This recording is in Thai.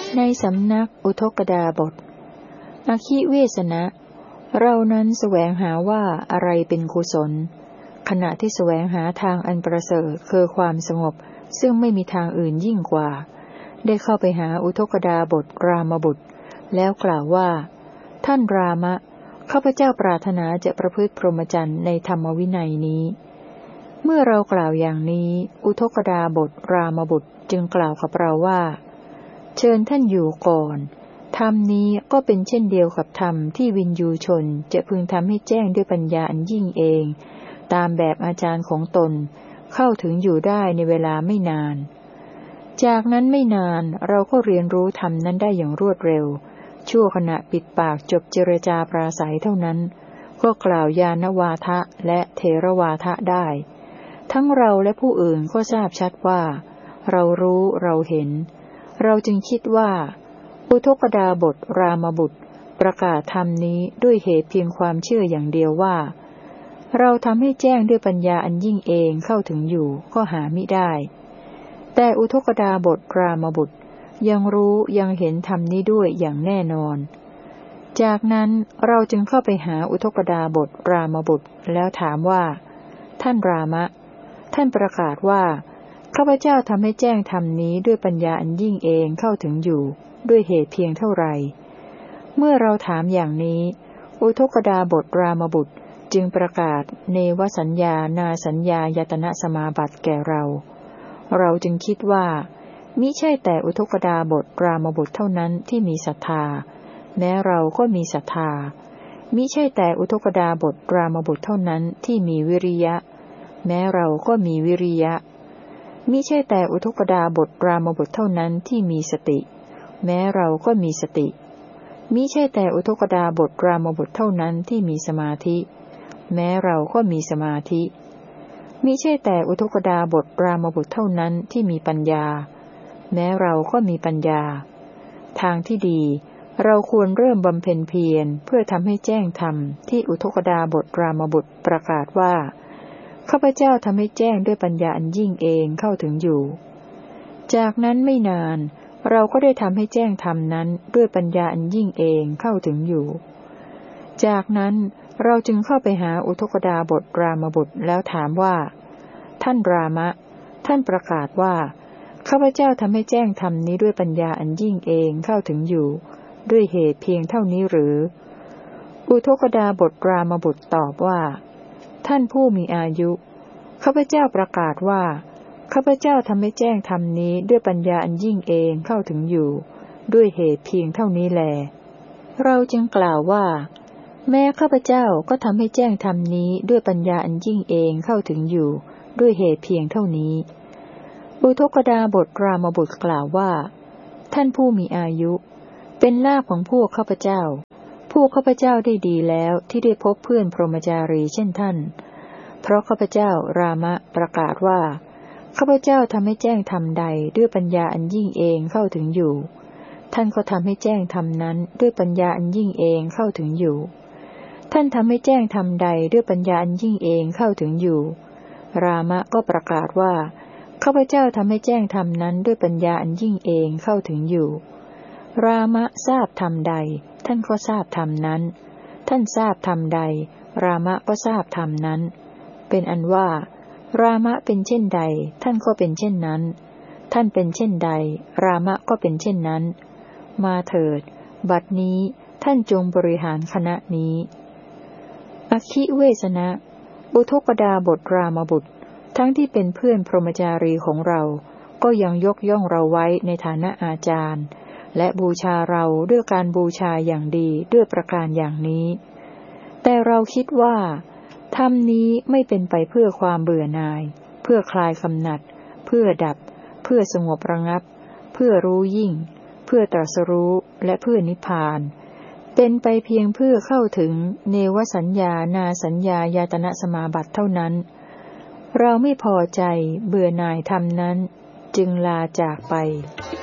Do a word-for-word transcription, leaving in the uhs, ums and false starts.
ในสำนักอุทกดาบทอคิเวสนะเรานั้นแสวงหาว่าอะไรเป็นกุศลขณะที่แสวงหาทางอันประเสริฐคือความสงบซึ่งไม่มีทางอื่นยิ่งกว่าได้เข้าไปหาอุทกดาบทรามบุตรแล้วกล่าวว่าท่านรามะข้าพเจ้าปรารถนาจะประพฤติพรหมจรรย์ในธรรมวินัยนี้เมื่อเรากล่าวอย่างนี้อุทกดาบทรามบุตรจึงกล่าวกับเราว่าเชิญท่านอยู่ก่อนธรรมนี้ก็เป็นเช่นเดียวกับธรรมที่วินยูชนจะพึงทำให้แจ้งด้วยปัญญาอันยิ่งเองตามแบบอาจารย์ของตนเข้าถึงอยู่ได้ในเวลาไม่นานจากนั้นไม่นานเราก็เรียนรู้ธรรมนั้นได้อย่างรวดเร็วชั่วขณะปิดปากจบเจรจาปราศัยเท่านั้นก็กล่าวยานวาทะและเถรวาทะได้ทั้งเราและผู้อื่นก็ทราบชัดว่าเรารู้เราเห็นเราจึงคิดว่าอุทกดาบทรามบุตรประกาศธรรมนี้ด้วยเหตุเพียงความเชื่ออย่างเดียวว่าเราทำให้แจ้งด้วยปัญญาอันยิ่งเองเข้าถึงอยู่ก็หามิได้แต่อุทกดาบทรามบุตรยังรู้ยังเห็นธรรมนี้ด้วยอย่างแน่นอนจากนั้นเราจึงเข้าไปหาอุทกดาบทรามบุตรแล้วถามว่าท่านรามะท่านประกาศว่าข้าพเจ้าทำให้แจ้งธรรมนี้ด้วยปัญญาอันยิ่งเองเข้าถึงอยู่ด้วยเหตุเพียงเท่าไรเมื่อเราถามอย่างนี้อุทกดาบทรามบุตรจึงประกาศเนวสัญญานาสัญญายตนะสมาบัติแก่เราเราจึงคิดว่ามิใช่แต่อุทกดาบทรามบุตรเท่านั้นที่มีศรัทธาแม้เราก็มีศรัทธามิใช่แต่อุทกดาบทรามบุตรเท่านั้นที่มีวิริยะแม้เราก็มีวิริยะมิใช่แต่อุทกดาบทรามบุตรเท่านั้นที่มีสติแม้เราก็มีสติมิใช่แต่อุทกดาบทรามบุตรเท่านั้นที่มีสมาธิแม้เราก็มีสมาธิมิใช่แต่อุทกดาบทรามบุตรเท่านั้นที่มีปัญญาแม้เราก็มีปัญญาทางที่ดีเราควรเริ่มบำเพ็ญเพียรเพื่อทำให้แจ้งธรรมที่อุทกดาบทรามบุตรประกาศว่าข้าพเจ้าทำให้แจ้งด้วยปัญญาอันยิ่งเองเข้าถึงอยู่จากนั้นไม่นานเราก็ได้ทำให้แจ้งธรรมนั้นด้วยปัญญาอันยิ่งเองเข้าถึงอยู่จากนั้นเราจึงเข้าไปหาอุทกดาบทรามบุตรแล้วถามว่าท่านรามะท่านประกาศว่าข้าพเจ้าทำให้แจ้งธรรมนี้ด้วยปัญญาอันยิ่งเองเข้าถึงอยู่ด้วยเหตุเพียงเท่านี้หรืออุทกดาบทรามบุตรตอบว่าท่านผู้มีอายุข้าพเจ้าประกาศว่าข้าพเจ้าทำให้แจ้งธรรมนี้ด้วยปัญญาอันยิ่งเองเข้าถึงอยู่ด้วยเหตุเพียงเท่านี้แลเราจึงกล่าวว่าแม้ข้าพเจ้าก็ทำให้แจ้งธรรมนี้ด้วยปัญญาอันยิ่งเองเข้าถึงอยู่ด้วยเหตุเพียงเท่านี้อุทกดาบทรามบุตรกล่าวว่าท่านผู้มีอายุเป็นลาภของพวกข้าพเจ้าพวกข้าพเจ้าได้ดีแล้วที่ได้พบเพื่อนพรหมจารีเช่นท่านเพราะข้าพเจ้ารามะประกาศว่าข้าพเจ้าทำให้แจ้งธรรมใดด้วยปัญญาอันยิ่งเองเข้าถึงอยู่ท่านก็ทำให้แจ้งธรรมนั้นด้วยปัญญาอันยิ่งเองเข้าถึงอยู่ท่านทำให้แจ้งธรรมใดด้วยปัญญาอันยิ่งเองเข้าถึงอยู่รามะก็ประกาศว่าข้าพเจ้าทำให้แจ้งธรรมนั้นด้วยปัญญาอันยิ่งเองเข้าถึงอยู่รามะทราบธรรมใดท่านก็ทราบธรรมนั้นท่านทราบธรรมใดรามะก็ทราบธรรมนั้นเป็นอันว่ารามะเป็นเช่นใดท่านก็เป็นเช่นนั้นท่านเป็นเช่นใดรามะก็เป็นเช่นนั้นมาเถิดบัดนี้ท่านจงบริหารคณะนี้อคิเวสนะอุทกดาบทรามบุตรทั้งที่เป็นเพื่อนพรหมจารีของเราก็ยังยกย่องเราไว้ในฐานะอาจารย์และบูชาเราด้วยการบูชาอย่างดีด้วยประการอย่างนี้แต่เราคิดว่าธรรมนี้ไม่เป็นไปเพื่อความเบื่อหน่ายเพื่อคลายกำหนัดเพื่อดับเพื่อสงบระงับเพื่อรู้ยิ่งเพื่อตรัสรู้และเพื่อนิพพานเป็นไปเพียงเพื่อเข้าถึงเนวสัญญานาสัญญายตนะสมาบัติเท่านั้นเราไม่พอใจเบื่อหน่ายธรรมนั้นจึงลาจากไป